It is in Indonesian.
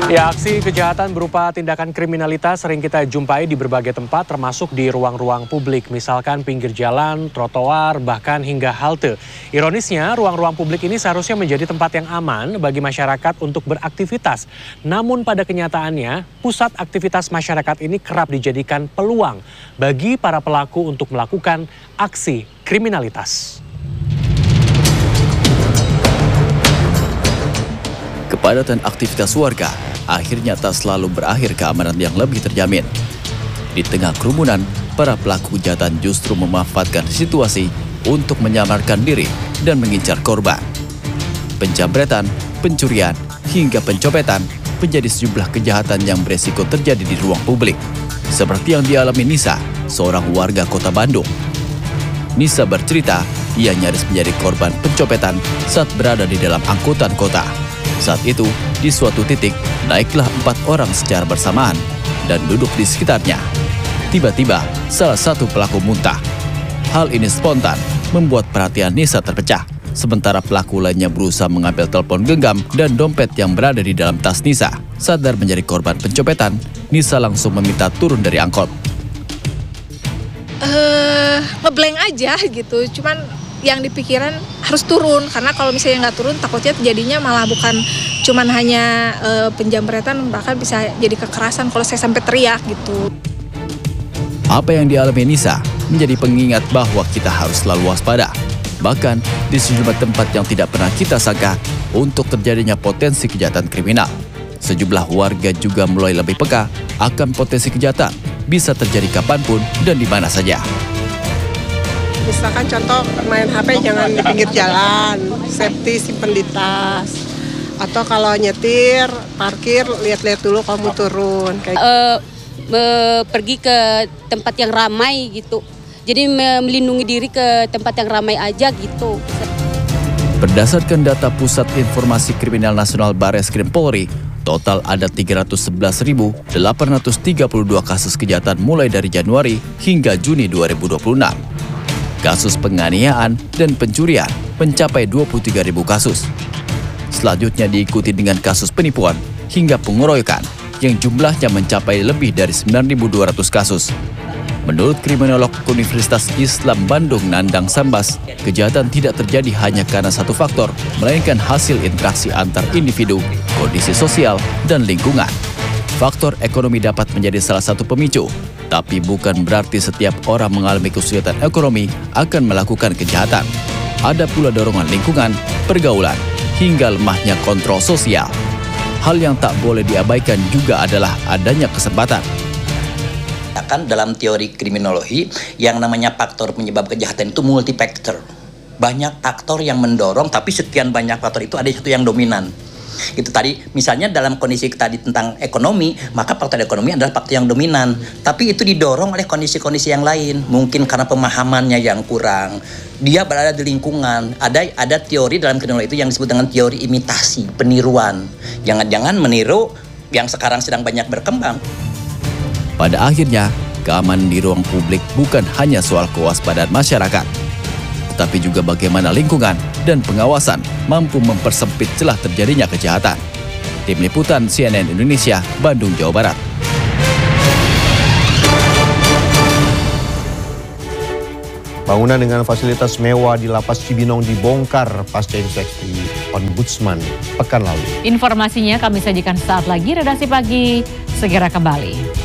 Ya, aksi kejahatan berupa tindakan kriminalitas sering kita jumpai di berbagai tempat termasuk di ruang-ruang publik, misalkan pinggir jalan, trotoar, bahkan hingga halte. Ironisnya, ruang-ruang publik ini seharusnya menjadi tempat yang aman bagi masyarakat untuk beraktivitas. Namun pada kenyataannya, pusat aktivitas masyarakat ini kerap dijadikan peluang bagi para pelaku untuk melakukan aksi kriminalitas. Kepadatan aktivitas warga akhirnya tak selalu berakhir keamanan yang lebih terjamin. Di tengah kerumunan, para pelaku kejahatan justru memanfaatkan situasi untuk menyamarkan diri dan mengincar korban. Penjamretan, pencurian, hingga pencopetan menjadi sejumlah kejahatan yang beresiko terjadi di ruang publik. Seperti yang dialami Nisa, seorang warga kota Bandung. Nisa bercerita, ia nyaris menjadi korban pencopetan saat berada di dalam angkutan kota. Saat itu, di suatu titik, naiklah 4 orang secara bersamaan dan duduk di sekitarnya. Tiba-tiba, salah satu pelaku muntah. Hal ini spontan membuat perhatian Nisa terpecah. Sementara pelaku lainnya berusaha mengambil telepon genggam dan dompet yang berada di dalam tas Nisa. Sadar menjadi korban pencopetan, Nisa langsung meminta turun dari angkot. Ngeblank aja gitu, cuman yang dipikiran harus turun, karena kalau misalnya nggak turun takutnya jadinya malah bukan cuman hanya penjamretan, bahkan bisa jadi kekerasan kalau saya sampai teriak gitu. Apa yang dialami Nisa menjadi pengingat bahwa kita harus selalu waspada. Bahkan di sejumlah tempat yang tidak pernah kita sangka untuk terjadinya potensi kejahatan kriminal. Sejumlah warga juga mulai lebih peka akan potensi kejahatan bisa terjadi kapanpun dan di mana saja. Misalkan contoh main HP jangan di pinggir jalan, safety simpen di tas. Atau kalau nyetir, parkir, lihat-lihat dulu kamu turun. Pergi ke tempat yang ramai gitu. Jadi melindungi diri ke tempat yang ramai aja gitu. Berdasarkan data Pusat Informasi Kriminal Nasional Bareskrim Polri, total ada 311.832 kasus kejahatan mulai dari Januari hingga Juni 2026. Kasus penganiayaan dan pencurian mencapai 23.000 kasus. Selanjutnya diikuti dengan kasus penipuan hingga pengeroyokan yang jumlahnya mencapai lebih dari 9.200 kasus. Menurut kriminolog Universitas Islam Bandung Nandang Sambas, kejahatan tidak terjadi hanya karena satu faktor, melainkan hasil interaksi antar individu, kondisi sosial, dan lingkungan. Faktor ekonomi dapat menjadi salah satu pemicu, tapi bukan berarti setiap orang mengalami kesulitan ekonomi akan melakukan kejahatan. Ada pula dorongan lingkungan, pergaulan, hingga lemahnya kontrol sosial. Hal yang tak boleh diabaikan juga adalah adanya kesempatan. Kan dalam teori kriminologi, yang namanya faktor penyebab kejahatan itu multifaktor. Banyak faktor yang mendorong, tapi sekian banyak faktor itu ada satu yang dominan. Itu tadi, misalnya dalam kondisi tadi tentang ekonomi, maka faktor ekonomi adalah faktor yang dominan. Tapi itu didorong oleh kondisi-kondisi yang lain. Mungkin karena pemahamannya yang kurang. Dia berada di lingkungan. Ada teori dalam kriminologi itu yang disebut dengan teori imitasi, peniruan. Jangan-jangan meniru yang sekarang sedang banyak berkembang. Pada akhirnya, keamanan di ruang publik bukan hanya soal kewaspadaan masyarakat, tapi juga bagaimana lingkungan dan pengawasan mampu mempersempit celah terjadinya kejahatan. Tim Liputan CNN Indonesia, Bandung, Jawa Barat. Bangunan dengan fasilitas mewah di Lapas Cibinong dibongkar pasca inspeksi Ombudsman pekan lalu. Informasinya kami sajikan saat lagi. Redaksi Pagi segera kembali.